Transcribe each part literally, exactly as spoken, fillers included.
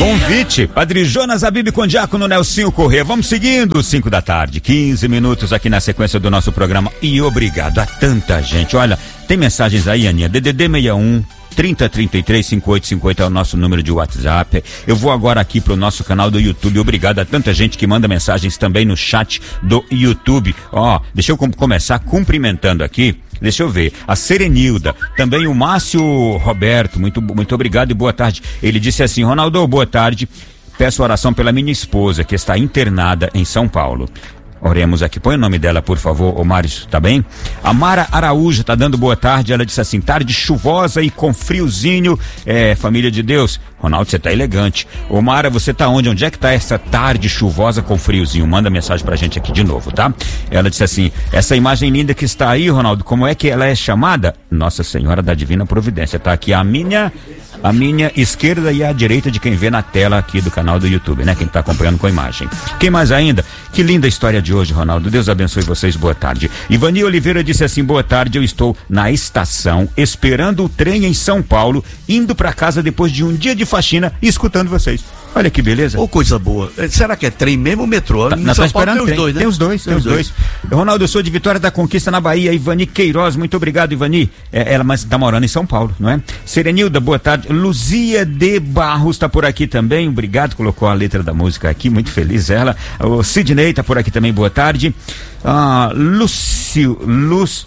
Convite, Padre Jonas Abib com Diácono Nelsinho Corrêa. Vamos seguindo, cinco da tarde, quinze minutos aqui na sequência do nosso programa. E obrigado a tanta gente. Olha, tem mensagens aí, Aninha, D D D sessenta e um, trinta, trinta e três, cinquenta e oito cinquenta é o nosso número de WhatsApp. Eu vou agora aqui pro nosso canal do YouTube. Obrigado a tanta gente que manda mensagens também no chat do YouTube. Ó, deixa eu com- começar cumprimentando aqui. Deixa eu ver, a Serenilda, também o Márcio Roberto, muito, muito obrigado e boa tarde. Ele disse assim: Ronaldo, boa tarde, peço oração pela minha esposa que está internada em São Paulo. Oremos aqui, põe o nome dela, por favor, ô Mário, tá bem? A Mara Araújo tá dando boa tarde, ela disse assim: tarde chuvosa e com friozinho, é, família de Deus. Ronaldo, você tá elegante. Ô Mara, você tá onde? Onde é que tá essa tarde chuvosa com friozinho? Manda mensagem pra gente aqui de novo, tá? Ela disse assim: essa imagem linda que está aí, Ronaldo, como é que ela é chamada? Nossa Senhora da Divina Providência. Tá aqui a minha, a minha esquerda e a direita de quem vê na tela aqui do canal do YouTube, né? Quem tá acompanhando com a imagem. Quem mais ainda? Que linda história de hoje, Ronaldo. Deus abençoe vocês, boa tarde. Ivani Oliveira disse assim: boa tarde, eu estou na estação, esperando o trem em São Paulo, indo pra casa depois de um dia de faxina e escutando vocês. Olha que beleza. Ô, coisa boa. Será que é trem mesmo ou metrô? Tá, Em nós São tá Paulo esperando tem os trem. dois, né? Tem os dois, tem, tem os dois. dois. Ronaldo, eu sou de Vitória da Conquista na Bahia. Ivani Queiroz, muito obrigado, Ivani. É, ela mas tá morando em São Paulo, não é? Serenilda, boa tarde. Luzia de Barros tá por aqui também, obrigado, colocou a letra da música aqui, muito feliz ela. O Sidney tá por aqui também, boa tarde. Ah, Lúcio, Luz,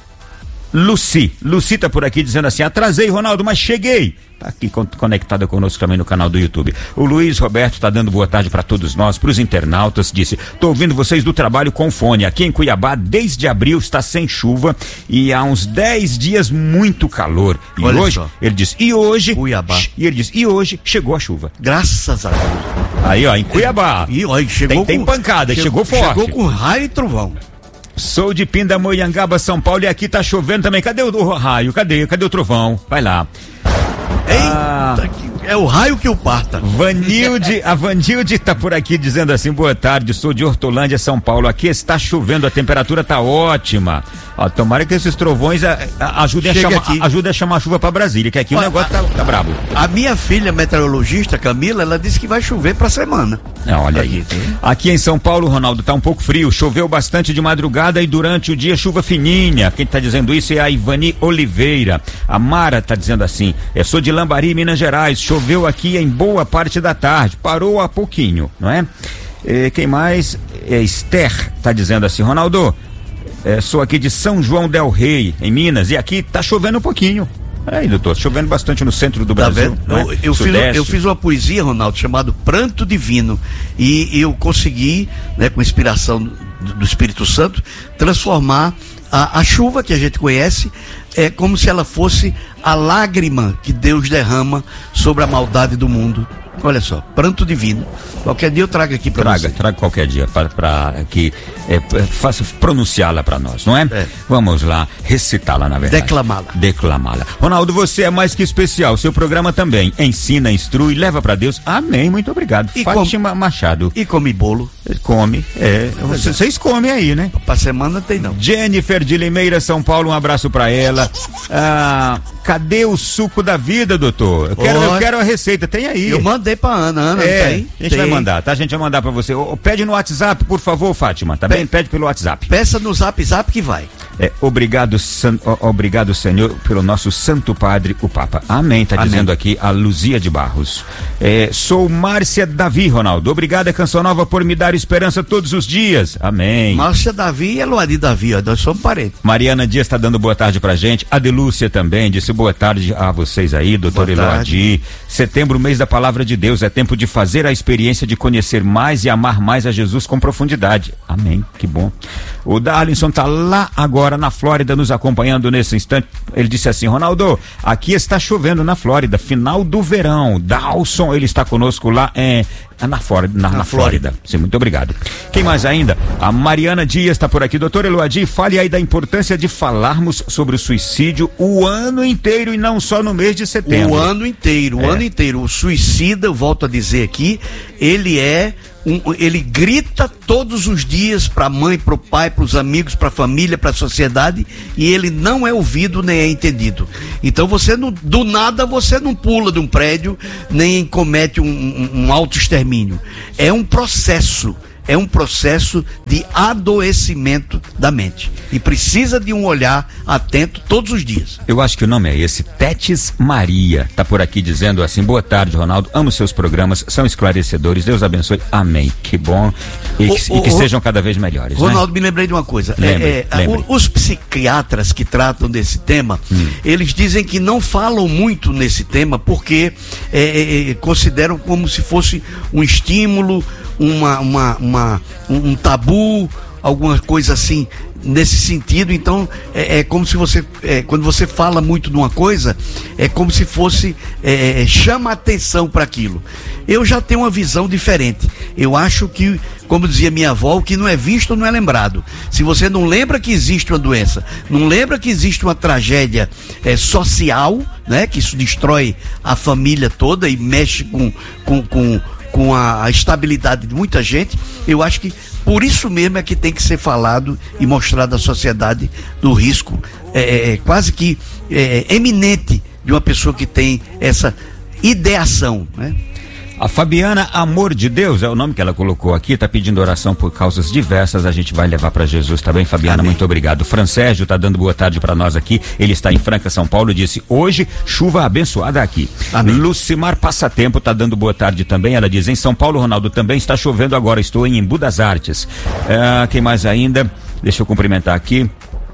Luci, Luci tá por aqui dizendo assim: atrasei, Ronaldo, mas cheguei. Tá aqui con- conectada conosco também no canal do YouTube. O Luiz Roberto tá dando boa tarde para todos nós, pros internautas, disse: tô ouvindo vocês do trabalho com fone. Aqui em Cuiabá, desde abril, está sem chuva e há uns dez dias muito calor. E Olha hoje, só. ele diz, e hoje, Cuiabá. e ele diz, e hoje chegou a chuva. Graças a Deus. Aí, ó, em Cuiabá. E olha, chegou Tem- tem com, pancada, chegou forte. Chegou com raio e trovão. Sou de Pindamonhangaba, São Paulo, e aqui tá chovendo também. Cadê o, o raio? Cadê? Cadê o trovão? Vai lá. Eita, que- é o raio que o parta. Vanilde, a Vanilde tá por aqui dizendo assim: boa tarde, sou de Hortolândia, São Paulo. Aqui está chovendo, a temperatura tá ótima. Ó, tomara que esses trovões a, a, ajudem, a Chega chamar, aqui. a, ajudem a chamar a chuva pra Brasília, que aqui Olha, o negócio tá, tá brabo. A minha filha meteorologista, Camila, ela disse que vai chover pra semana. É, olha aí. Aqui em São Paulo, Ronaldo, tá um pouco frio. Choveu bastante de madrugada e durante o dia chuva fininha. Quem tá dizendo isso é a Ivani Oliveira. A Mara tá dizendo assim: eu sou de Lambari, Minas Gerais. Choveu aqui em boa parte da tarde. Parou há pouquinho, não é? E quem mais? É Esther tá dizendo assim: Ronaldo, é, sou aqui de São João del Rei, em Minas, e aqui tá chovendo um pouquinho. Aí, doutor, chovendo bastante no centro do Tá Brasil. vendo? não é? Eu, eu, fiz, Sudeste. eu fiz uma poesia, Ronaldo, chamado Pranto Divino. E eu consegui, né, com inspiração do, do Espírito Santo, transformar a, a chuva que a gente conhece é como se ela fosse a lágrima que Deus derrama sobre a maldade do mundo. Olha só, pranto divino. Qualquer dia eu trago aqui para Traga, você. traga qualquer dia para que é, é, faça pronunciá-la para nós, não é? É. Vamos lá, recitá-la na verdade. Declamá-la. Declamá-la. Ronaldo, você é mais que especial. Seu programa também ensina, instrui, leva para Deus. Amém, muito obrigado. E Fátima com... Machado. E come bolo. Come, é. Vocês comem aí, né? Pra semana tem não. Jennifer de Limeira, São Paulo, um abraço para ela. Ah, cadê o suco da vida, doutor? Eu quero, eu quero a receita, tem aí. Eu mandei pra Ana, Ana, É, tem? a gente Tem. vai mandar, tá? A gente vai mandar pra você. Ô, ô, pede no WhatsApp, por favor, Fátima, tá Pe- bem? Pede pelo WhatsApp. Peça no Zap Zap que vai. É, obrigado, san, ó, obrigado, Senhor, pelo nosso Santo Padre, o Papa. Amém, tá Amém. dizendo aqui a Luzia de Barros. É, sou Márcia Davi, Ronaldo. Obrigada, Canção Nova, por me dar esperança todos os dias. Amém. Márcia Davi e Eloadi Davi, ó, nós somos parentes. Mariana Dias tá dando boa tarde pra gente. A Delúcia também disse boa tarde a vocês aí, doutor Boa tarde. Eloadi. Setembro, mês da palavra de Deus, é tempo de fazer a experiência de conhecer mais e amar mais a Jesus com profundidade. Amém, que bom. O Darlinson tá lá agora na Flórida nos acompanhando nesse instante. Ele disse assim: Ronaldo, aqui está chovendo na Flórida, final do verão. Dalson, ele está conosco lá é, na, Flórida, na, Na na Flórida. Flórida. Sim, muito obrigado. Quem mais ainda? A Mariana Dias está por aqui. Doutor Eloadi, fale aí da importância de falarmos sobre o suicídio o ano inteiro e não só no mês de setembro. O ano inteiro, o É. ano inteiro. O suicida, eu volto a dizer aqui, ele é um, ele grita todos os dias para a mãe, para o pai, para os amigos, para a família, para a sociedade, e ele não é ouvido nem é entendido. Então você não, do nada você não pula de um prédio, nem comete um, um, um autoextermínio. É um processo. É um processo de adoecimento da mente. E precisa de um olhar atento todos os dias. Eu acho que o nome é esse, Tetes Maria. Tá por aqui dizendo assim: boa tarde, Ronaldo. Amo seus programas, são esclarecedores. Deus abençoe. Amém. Que bom. E, o, que, o, e que o, sejam cada vez melhores. Ronaldo, né? me lembrei de uma coisa. Lembre, é, é, lembre. Os psiquiatras que tratam desse tema, hum. eles dizem que não falam muito nesse tema porque é, é, consideram como se fosse um estímulo, uma, uma, uma, um, um tabu, alguma coisa assim nesse sentido. Então é, é como se você é, quando você fala muito de uma coisa, é como se fosse é, chama atenção para aquilo. Eu já tenho uma visão diferente. Eu acho que, como dizia minha avó, o que não é visto não é lembrado. Se você não lembra que existe uma doença, não lembra que existe uma tragédia é, social, né, que isso destrói a família toda e mexe com com, com com a, a estabilidade de muita gente, eu acho que por isso mesmo é que tem que ser falado e mostrado à sociedade do risco é, é, quase que é, eminente de uma pessoa que tem essa ideação, né? A Fabiana Amor de Deus, é o nome que ela colocou aqui, tá pedindo oração por causas diversas, a gente vai levar para Jesus, tá bem, Fabiana? Amém. Muito obrigado. O Fran Sérgio tá dando boa tarde para nós aqui, ele está em Franca, São Paulo, disse, hoje, chuva abençoada aqui. Amém. Lucimar Passatempo tá dando boa tarde também, ela diz, em São Paulo, Ronaldo, também está chovendo agora, estou em Embu das Artes. É, quem mais ainda? Deixa eu cumprimentar aqui.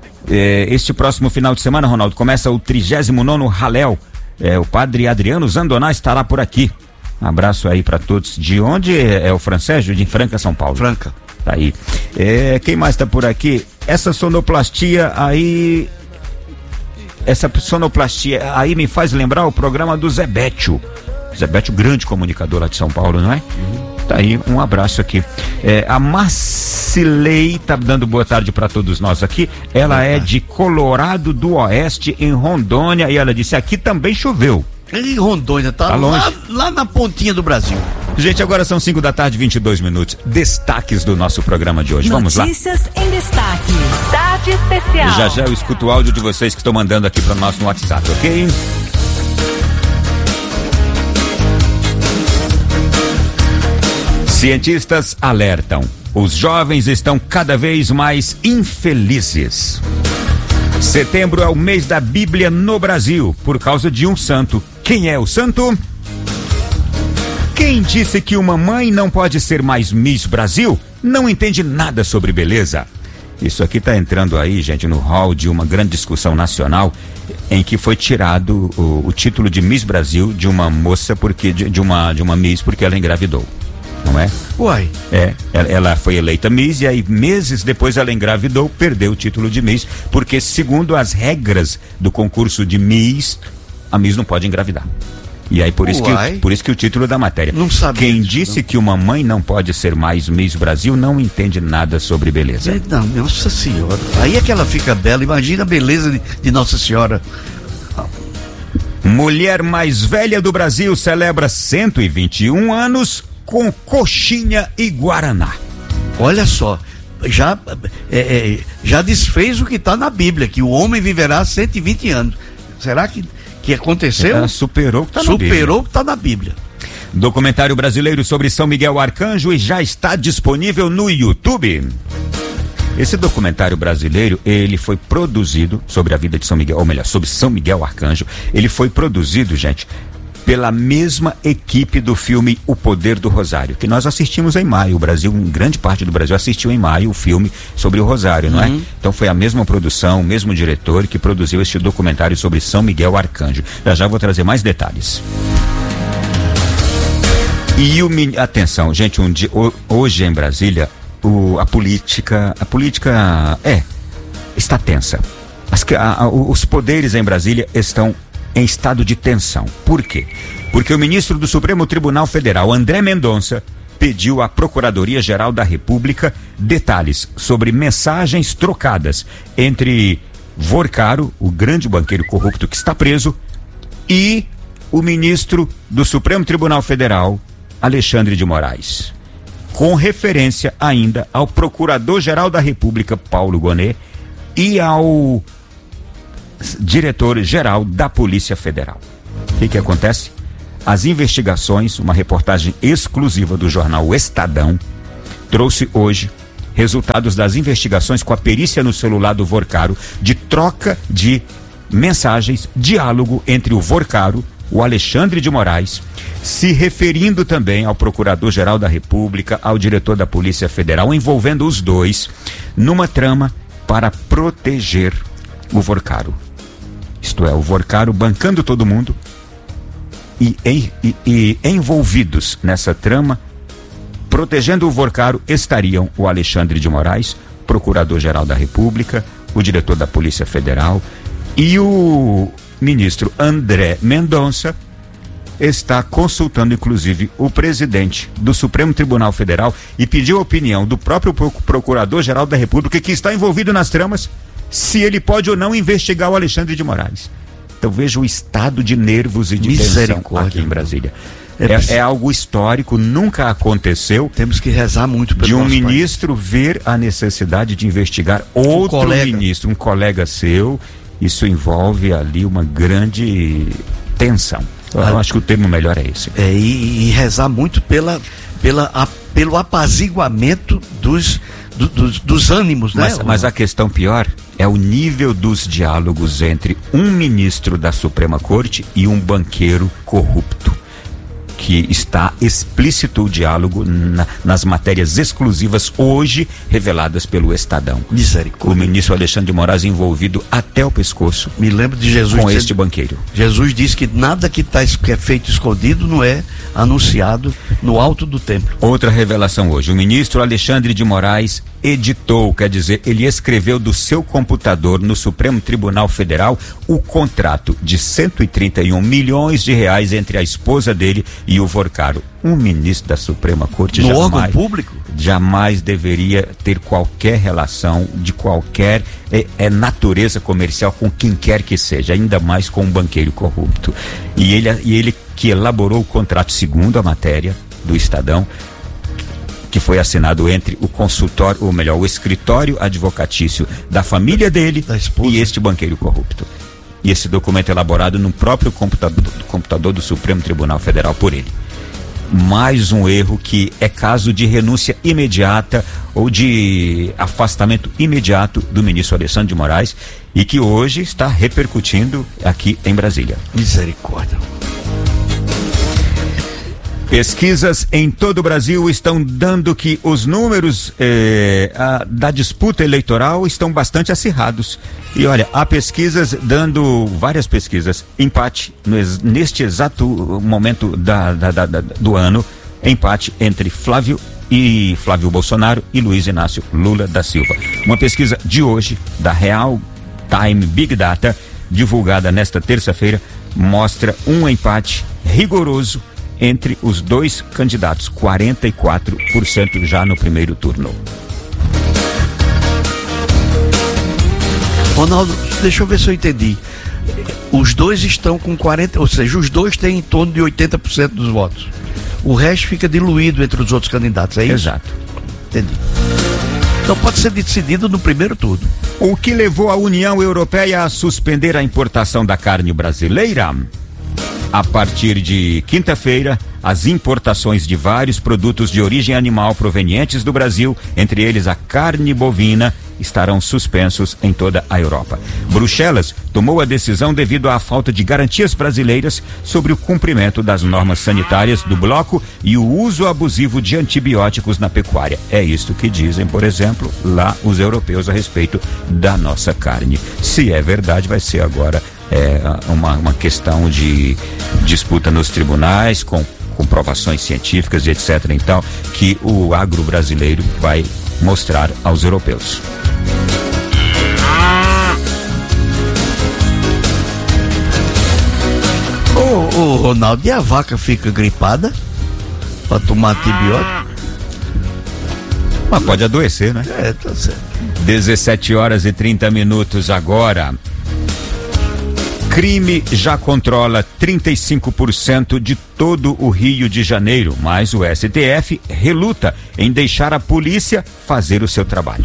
É, este próximo final de semana, Ronaldo, começa o trigésimo nono Halel, é, o padre Adriano Zandoná estará por aqui. Um abraço aí para todos. De onde é, é o Fran Sérgio? De Franca, São Paulo. Franca. Tá aí. É, quem mais tá por aqui? Essa sonoplastia aí. Essa sonoplastia aí me faz lembrar o programa do Zé Bétio. Zé Bétio, grande comunicador lá de São Paulo, não é? Uhum. Tá aí, um abraço aqui. É, a Marcilei tá dando boa tarde para todos nós aqui. Ela boa é tarde. De Colorado do Oeste, em Rondônia, e ela disse: aqui também choveu. Em Rondônia, tá, tá lá, lá na pontinha do Brasil. Gente, agora são cinco da tarde, vinte e dois minutos. Destaques do nosso programa de hoje. Vamos lá. Notícias em destaque. Tarde especial. Já já eu escuto o áudio de vocês que estão mandando aqui para o nosso WhatsApp, ok? Cientistas alertam: os jovens estão cada vez mais infelizes. Setembro é o mês da Bíblia no Brasil, por causa de um santo. Quem é o santo? Quem disse que uma mãe não pode ser mais Miss Brasil não entende nada sobre beleza. Isso aqui está entrando aí, gente, no hall de uma grande discussão nacional em que foi tirado o, o título de Miss Brasil de uma moça porque de, de uma de uma Miss porque ela engravidou. Não é? Uai. É, ela, ela foi eleita Miss e aí meses depois ela engravidou, perdeu o título de Miss, porque segundo as regras do concurso de Miss, a Miss não pode engravidar. E aí por isso, que, por isso que o título da matéria. Não sabia. Quem disse não. que uma mãe não pode ser mais Miss Brasil não entende nada sobre beleza. Não, Nossa Senhora. Aí é que ela fica bela, imagina a beleza de, de Nossa Senhora. Mulher mais velha do Brasil celebra cento e vinte e um anos com coxinha e guaraná. Olha só, já, é, é, já desfez o que está na Bíblia, que o homem viverá cento e vinte anos. Será que, que aconteceu? Ela superou o que está na Bíblia. Superou o que está na Bíblia. Documentário brasileiro sobre São Miguel Arcanjo e já está disponível no YouTube. Esse documentário brasileiro, ele foi produzido sobre a vida de São Miguel, ou melhor, sobre São Miguel Arcanjo. Ele foi produzido, gente, pela mesma equipe do filme O Poder do Rosário, que nós assistimos em maio. O Brasil, grande parte do Brasil assistiu em maio o filme sobre o Rosário, não uhum. é? Então foi a mesma produção, o mesmo diretor que produziu este documentário sobre São Miguel Arcanjo. Já já vou trazer mais detalhes. E o atenção, gente, um dia, hoje em Brasília, o, a política, a política é está tensa. As, a, a, os poderes em Brasília estão em estado de tensão. Por quê? Porque o ministro do Supremo Tribunal Federal, André Mendonça, pediu à Procuradoria-Geral da República detalhes sobre mensagens trocadas entre Vorcaro, o grande banqueiro corrupto que está preso, e o ministro do Supremo Tribunal Federal, Alexandre de Moraes. com referência ainda ao Procurador-Geral da República, Paulo Gonet, e ao diretor-geral da Polícia Federal. O que que acontece? As investigações, uma reportagem exclusiva do jornal O Estadão, trouxe hoje resultados das investigações com a perícia no celular do Vorcaro, de troca de mensagens, diálogo entre o Vorcaro, o Alexandre de Moraes, se referindo também ao Procurador-Geral da República, ao diretor da Polícia Federal, envolvendo os dois numa trama para proteger o Vorcaro. Isto é, o Vorcaro bancando todo mundo e, e, e, e envolvidos nessa trama, protegendo o Vorcaro, estariam o Alexandre de Moraes, Procurador-Geral da República, o diretor da Polícia Federal, e o ministro André Mendonça está consultando inclusive o presidente do Supremo Tribunal Federal e pediu a opinião do próprio Procurador-Geral da República, que está envolvido nas tramas, se ele pode ou não investigar o Alexandre de Moraes. Então veja o estado de nervos e de tensão aqui em Brasília. É, é algo histórico, nunca aconteceu. Temos que rezar muito pelo de um nosso ministro país. Ver a necessidade de investigar outro um ministro, um colega seu. Isso envolve ali uma grande tensão. Eu ah, acho que o termo melhor é esse. É, e, e rezar muito pela, pela, a, pelo apaziguamento dos, do, dos, dos ânimos, né? Mas, mas a questão pior é o nível dos diálogos entre um ministro da Suprema Corte e um banqueiro corrupto, que está explícito o diálogo na, nas matérias exclusivas hoje reveladas pelo Estadão. Misericórdia. O ministro Alexandre de Moraes envolvido até o pescoço. Me lembro de Jesus com dizendo, este banqueiro. Jesus diz que nada que, tá, que é feito escondido não é anunciado no alto do templo. Outra revelação hoje. O ministro Alexandre de Moraes editou, quer dizer, ele escreveu do seu computador no Supremo Tribunal Federal o contrato de cento e trinta e um milhões de reais entre a esposa dele e o Vorcaro. Um ministro da Suprema Corte no jamais, órgão público jamais deveria ter qualquer relação de qualquer é, é, natureza comercial com quem quer que seja, ainda mais com um banqueiro corrupto. E ele, e ele que elaborou o contrato, segundo a matéria do Estadão, que foi assinado entre o consultório, ou melhor, o escritório advocatício da família dele e este banqueiro corrupto. E esse documento elaborado no próprio computador, computador do Supremo Tribunal Federal por ele. Mais um erro que é caso de renúncia imediata ou de afastamento imediato do ministro Alexandre de Moraes e que hoje está repercutindo aqui em Brasília. Misericórdia. Pesquisas em todo o Brasil estão dando que os números eh, a, da disputa eleitoral estão bastante acirrados. E olha, há pesquisas dando, várias pesquisas, empate no, neste exato momento da, da, da, da, do ano, empate entre Flávio e Flávio Bolsonaro e Luiz Inácio Lula da Silva. Uma pesquisa de hoje, da Real Time Big Data, divulgada nesta terça-feira, mostra um empate rigoroso entre os dois candidatos, quarenta e quatro por cento já no primeiro turno. Ronaldo, deixa eu ver se eu entendi. Os dois estão com quarenta, ou seja, os dois têm em torno de oitenta por cento dos votos. O resto fica diluído entre os outros candidatos, é isso? Exato. Entendi. Então pode ser decidido no primeiro turno. O que levou a União Europeia a suspender a importação da carne brasileira? A partir de quinta-feira, as importações de vários produtos de origem animal provenientes do Brasil, entre eles a carne bovina, estarão suspensos em toda a Europa. Bruxelas tomou a decisão devido à falta de garantias brasileiras sobre o cumprimento das normas sanitárias do bloco e o uso abusivo de antibióticos na pecuária. É isto que dizem, por exemplo, lá os europeus a respeito da nossa carne. Se é verdade, vai ser agora é, uma, uma questão de disputa nos tribunais, com comprovações científicas e etc. Então, que o agro brasileiro vai mostrar aos europeus. Ô, ô Ronaldo, e a vaca fica gripada pra tomar antibiótico? Mas pode adoecer, né? É, tá certo. dezessete horas e trinta minutos agora. Crime já controla trinta e cinco por cento de todo o Rio de Janeiro, mas o S T F reluta em deixar a polícia fazer o seu trabalho.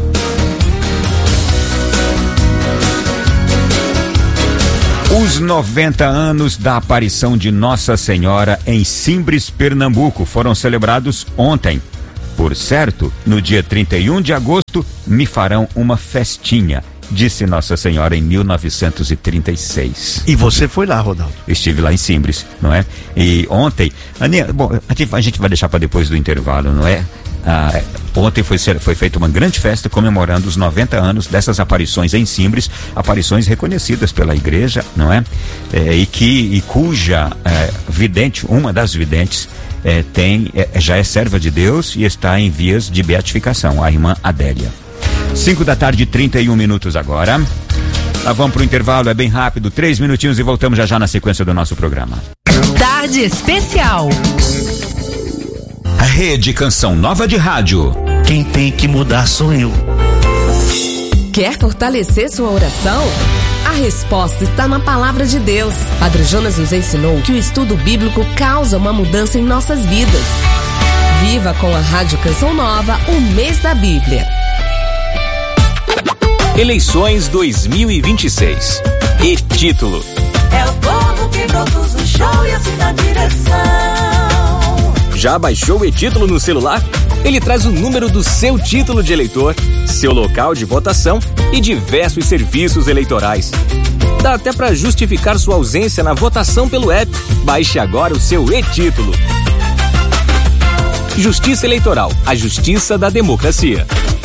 Os noventa anos da aparição de Nossa Senhora em Simbres, Pernambuco, foram celebrados ontem. Por certo, no dia trinta e um de agosto, me farão uma festinha, disse Nossa Senhora em mil novecentos e trinta e seis. E você foi lá, Ronaldo? Estive lá em Simbres, não é? E ontem, Aninha, bom, a gente vai deixar para depois do intervalo, não é? Ah, ontem foi, foi feita uma grande festa comemorando os noventa anos dessas aparições em Simbres, aparições reconhecidas pela igreja, não é? é e que e cuja é, vidente, uma das videntes, é, tem, é, já é serva de Deus e está em vias de beatificação, a irmã Adélia. cinco da tarde, trinta e um minutos agora. Lá vamos pro intervalo, é bem rápido, três minutinhos e voltamos já já na sequência do nosso programa. Tarde Especial. A Rede Canção Nova de Rádio. Quem tem que mudar sou eu. Quer fortalecer sua oração? A resposta está na palavra de Deus. Padre Jonas nos ensinou que o estudo bíblico causa uma mudança em nossas vidas. Viva com a Rádio Canção Nova o mês da Bíblia. Eleições dois mil e vinte e seis. E título: é o povo que produz o show e assina a direção. Já baixou o e-título no celular? Ele traz o número do seu título de eleitor, seu local de votação e diversos serviços eleitorais. Dá até para justificar sua ausência na votação pelo app. Baixe agora o seu e-título. Justiça Eleitoral, a justiça da democracia.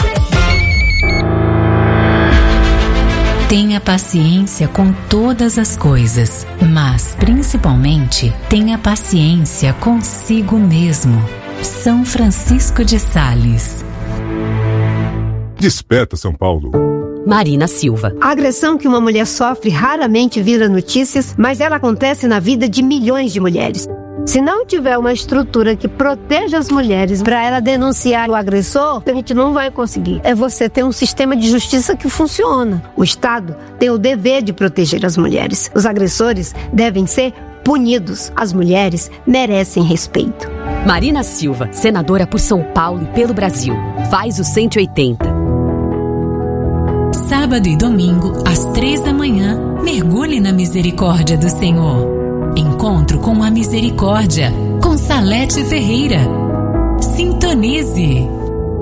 Tenha paciência com todas as coisas, mas, principalmente, tenha paciência consigo mesmo. São Francisco de Sales. Desperta, São Paulo. Marina Silva. A agressão que uma mulher sofre raramente vira notícias, mas ela acontece na vida de milhões de mulheres. Se não tiver uma estrutura que proteja as mulheres para ela denunciar o agressor, a gente não vai conseguir. É você ter um sistema de justiça que funciona. O Estado tem o dever de proteger as mulheres. Os agressores devem ser punidos. As mulheres merecem respeito. Marina Silva, senadora por São Paulo e pelo Brasil. Faz o cento e oitenta. Sábado e domingo, às três da manhã, mergulhe na misericórdia do Senhor. Encontro com a Misericórdia, com Salete Ferreira. Sintonize.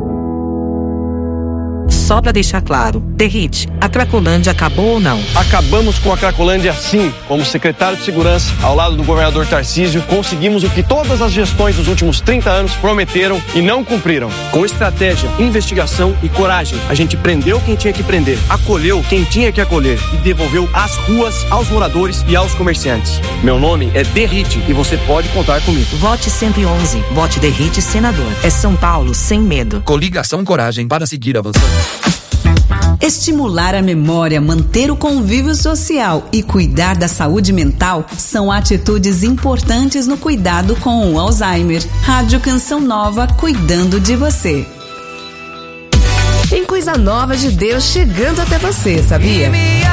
Só para deixar claro, Derrite, a Cracolândia acabou ou não? Acabamos com a Cracolândia sim. Como secretário de Segurança, ao lado do governador Tarcísio, conseguimos o que todas as gestões dos últimos trinta anos prometeram e não cumpriram. Com estratégia, investigação e coragem, a gente prendeu quem tinha que prender, acolheu quem tinha que acolher e devolveu as ruas aos moradores e aos comerciantes. Meu nome é Derrite e você pode contar comigo. Vote cento e onze. Vote Derrite senador. É São Paulo sem medo. Coligação Coragem para seguir avançando. Estimular a memória, manter o convívio social e cuidar da saúde mental são atitudes importantes no cuidado com o Alzheimer. Rádio Canção Nova, cuidando de você. Tem coisa nova de Deus chegando até você, sabia?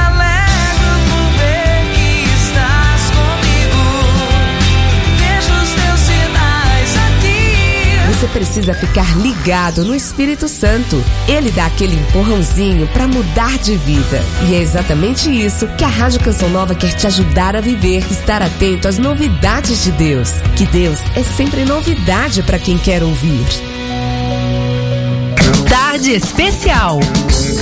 Você precisa ficar ligado no Espírito Santo. Ele dá aquele empurrãozinho para mudar de vida. E é exatamente isso que a Rádio Canção Nova quer te ajudar a viver. Estar atento às novidades de Deus. Que Deus é sempre novidade para quem quer ouvir. Tarde Especial.